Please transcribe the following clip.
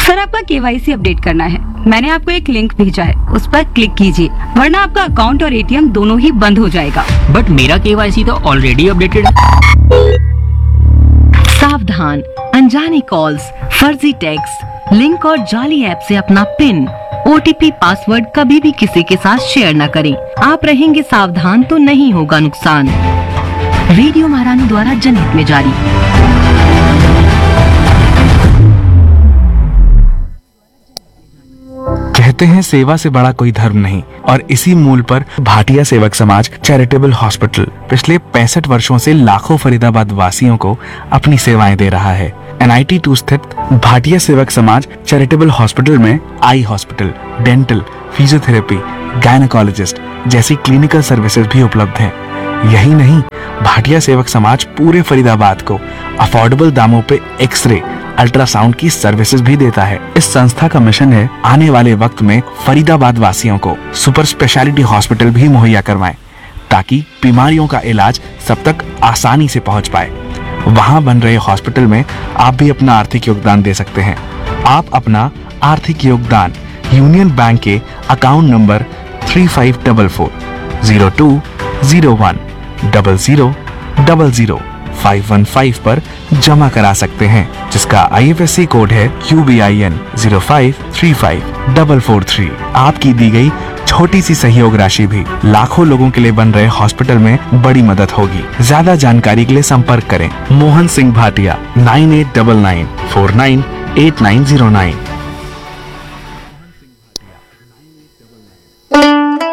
Sir आपका KYC update करना है। मैंने आपको एक लिंक भेजा है, उस पर क्लिक कीजिए, वरना आपका अकाउंट और एटीएम दोनों ही बंद हो जाएगा। बट मेरा केवाईसी तो ऑलरेडी अपडेटेड है। सावधान, अनजाने कॉल्स, फर्जी टेक्स्ट, लिंक और जाली ऐप से अपना पिन, ओटीपी, पासवर्ड कभी भी किसी के साथ शेयर न करें। आप रहेंगे सावधान तो नहीं होगा नुकसान। रेडियो महारानी द्वारा जनहित में जारी। कहते हैं सेवा से बड़ा कोई धर्म नहीं, और इसी मूल पर भाटिया सेवक समाज चैरिटेबल हॉस्पिटल पिछले 65 वर्षों से लाखों फरीदाबाद वासियों को अपनी सेवाएं दे रहा है। NIT 2 स्थित भाटिया सेवक समाज चैरिटेबल हॉस्पिटल में eye hospital, dental, physiotherapy, gynaecologist जैसी क्लिनिकल सर्विसेज भी उपलब्ध हैं। यही नहीं, भाटिया सेवक समाज पूरे फरीदाबाद को अफोर्डेबल दामों पे एक्सरे, अल्ट्रासाउंड की सर्विसेज भी देता है। इस संस्था का मिशन है आने वाले वक्त में फरीदाबाद वासियों को सुपर स्पेशलिटी हॉस्पिटल भी मुहैया करवाएं, ताकि बीमारियों का इलाज सब तक आसानी से पहुंच पाए। वहां बन रहे हॉस्पिटल में आप भी अपना आर्थिक योगदान दे सकते हैं। आप अपना आर्थिक योगदान यूनियन बैंक के अकाउंट नंबर 3544-01-00-00-515 पर जमा करा सकते हैं, जिसका IFSC कोड है QBIN 05354443। आपकी दी गई छोटी सी सहयोग राशि भी लाखों लोगों के लिए बन रहे हॉस्पिटल में बड़ी मदद होगी। ज्यादा जानकारी के लिए संपर्क करें मोहन सिंह भाटिया 9899498909।